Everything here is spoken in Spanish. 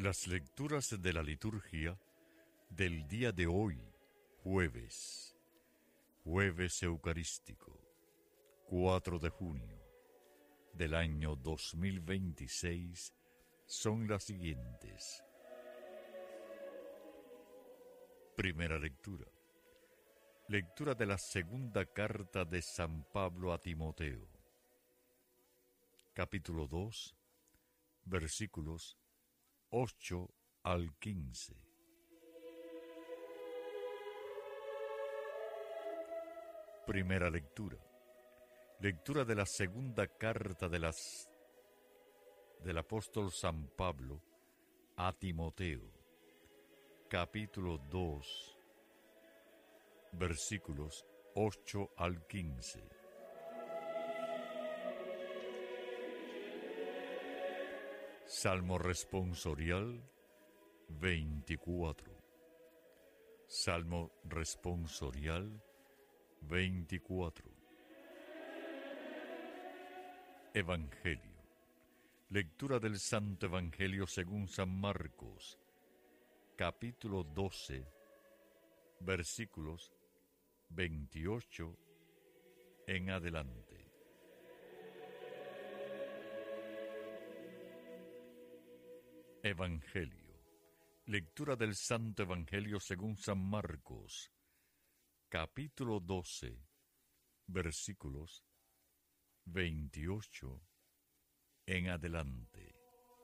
Las lecturas de la liturgia del día de hoy, jueves eucarístico, 4 de junio del año 2026, son las siguientes. Primera lectura. Lectura de la segunda carta de San Pablo a Timoteo. Capítulo 2, versículos 8 al 15. Primera lectura. Lectura de la segunda carta del apóstol San Pablo a Timoteo. Capítulo 2, versículos 8 al 15. Salmo responsorial 24. Salmo responsorial 24. Evangelio. Lectura del Santo Evangelio según San Marcos, capítulo 12, versículos 28 en adelante. Evangelio. Lectura del Santo Evangelio según San Marcos, capítulo 12, versículos 28 en adelante.